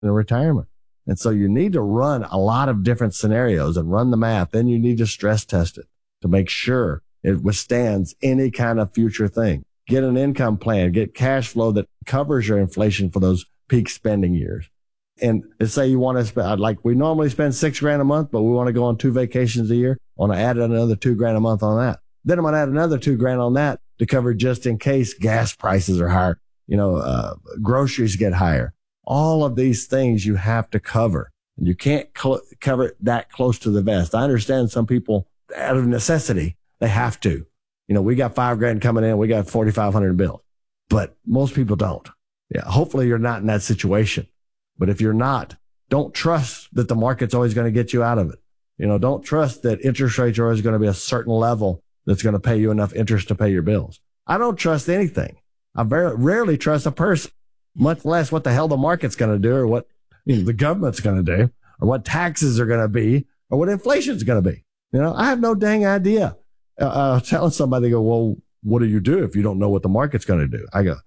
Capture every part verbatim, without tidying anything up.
in retirement. And so you need to run a lot of different scenarios and run the math. Then you need to stress test it to make sure it withstands any kind of future thing. Get an income plan, get cash flow that covers your inflation for those peak spending years. And let's say you want to spend, like we normally spend six grand a month, but we want to go on two vacations a year. I want to add another two grand a month on that. Then I'm going to add another two grand on that to cover just in case gas prices are higher, you know, uh, groceries get higher. All of these things you have to cover. And you can't cl- cover it that close to the vest. I understand some people, out of necessity, they have to. You know, we got five grand coming in. We got forty-five hundred in bills. But most people don't. Yeah. Hopefully you're not in that situation. But if you're not, don't trust that the market's always going to get you out of it. You know, don't trust that interest rates are always going to be a certain level that's going to pay you enough interest to pay your bills. I don't trust anything. I very rarely trust a person, much less what the hell the market's going to do or what you know, the government's going to do or what taxes are going to be or what inflation's going to be. You know, I have no dang idea. Uh, uh, telling somebody, go, well, what do you do if you don't know what the market's going to do? I go,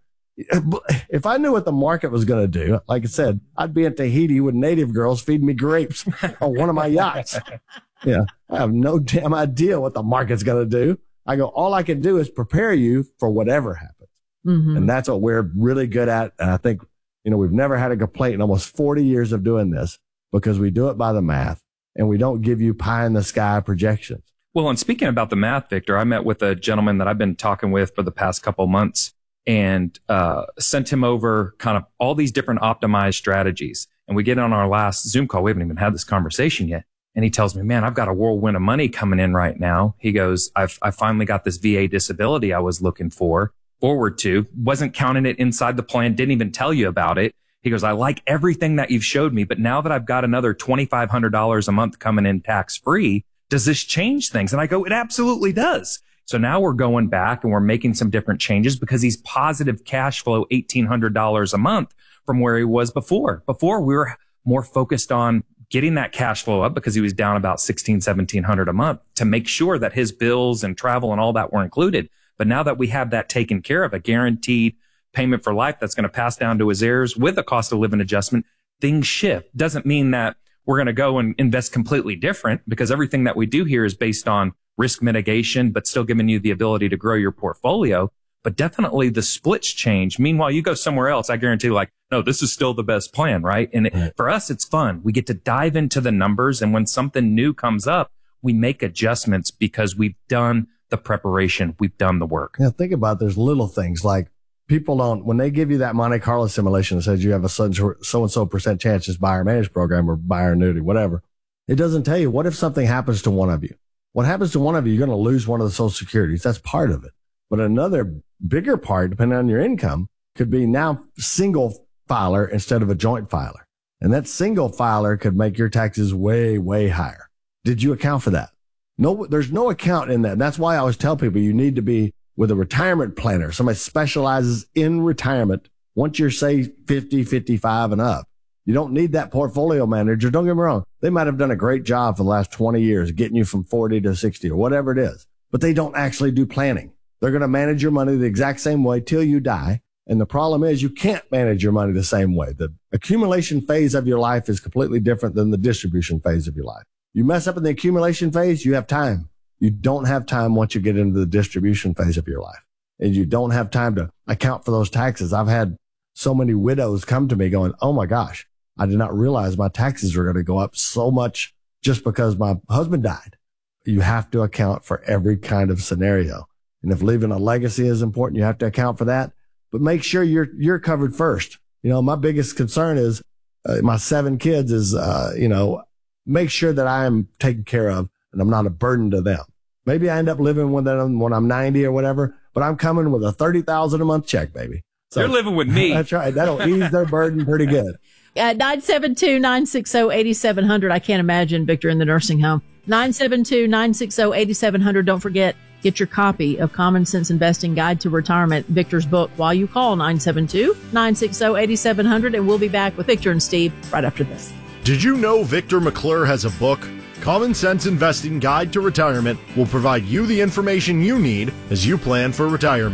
if I knew what the market was going to do, like I said, I'd be in Tahiti with native girls feeding me grapes on one of my yachts. Yeah, I have no damn idea what the market's going to do. I go, all I can do is prepare you for whatever happens. Mm-hmm. And that's what we're really good at. And I think, you know, we've never had a complaint in almost forty years of doing this because we do it by the math and we don't give you pie in the sky projections. Well, and speaking about the math, Victor, I met with a gentleman that I've been talking with for the past couple months and uh sent him over kind of all these different optimized strategies. And we get on our last Zoom call. We haven't even had this conversation yet. And he tells me, man, I've got a whirlwind of money coming in right now. He goes, I've I finally got this V A disability I was looking for. forward to, wasn't counting it inside the plan, didn't even tell you about it. He goes, I like everything that you've showed me, but now that I've got another twenty-five hundred dollars a month coming in tax free, does this change things? And I go, it absolutely does. So now we're going back and we're making some different changes because he's positive cash flow eighteen hundred dollars a month from where he was before. Before we were more focused on getting that cash flow up because he was down about sixteen, seventeen hundred a month to make sure that his bills and travel and all that were included. But now that we have that taken care of, a guaranteed payment for life that's going to pass down to his heirs with a cost of living adjustment, things shift. Doesn't mean that we're going to go and invest completely different because everything that we do here is based on risk mitigation, but still giving you the ability to grow your portfolio. But definitely the splits change. Meanwhile, you go somewhere else, I guarantee like, no, this is still the best plan, right? And it, for us, it's fun. We get to dive into the numbers. And when something new comes up, we make adjustments because we've done the preparation. We've done the work. Yeah, think about it. There's little things like people don't, when they give you that Monte Carlo simulation that says you have a so-and-so percent chance this buyer managed program or buyer annuity, whatever, it doesn't tell you what if something happens to one of you. What happens to one of you, you're going to lose one of the Social Securities. That's part of it. But another bigger part, depending on your income, could be now single filer instead of a joint filer. And that single filer could make your taxes way, way higher. Did you account for that? No, there's no account in that. That's why I always tell people you need to be with a retirement planner. Somebody specializes in retirement. Once you're, say, fifty, fifty-five and up, you don't need that portfolio manager. Don't get me wrong. They might have done a great job for the last twenty years, getting you from forty to sixty or whatever it is, but they don't actually do planning. They're going to manage your money the exact same way till you die. And the problem is you can't manage your money the same way. The accumulation phase of your life is completely different than the distribution phase of your life. You mess up in the accumulation phase, you have time. You don't have time once you get into the distribution phase of your life. And you don't have time to account for those taxes. I've had so many widows come to me going, oh my gosh, I did not realize my taxes were going to go up so much just because my husband died. You have to account for every kind of scenario. And if leaving a legacy is important, you have to account for that. But make sure you're you're covered first. You know, my biggest concern is uh, my seven kids is, uh, you know, make sure that I am taken care of and I'm not a burden to them. Maybe I end up living with them when I'm ninety or whatever, but I'm coming with a thirty thousand dollars a month check, baby. So, you're living with me. That's right. That'll ease their burden pretty good. Uh, nine seven two, nine six zero, eight seven zero zero. I can't imagine Victor in the nursing home. nine seven two, nine six zero, eight seven zero zero. Don't forget, get your copy of Common Sense Investing Guide to Retirement, Victor's book, while you call nine seven two, nine six zero, eight seven zero zero. And we'll be back with Victor and Steve right after this. Did you know Victor McClure has a book? Common Sense Investing Guide to Retirement will provide you the information you need as you plan for retirement.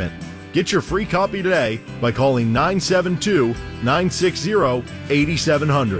Get your free copy today by calling nine seven two, nine six zero, eight seven zero zero.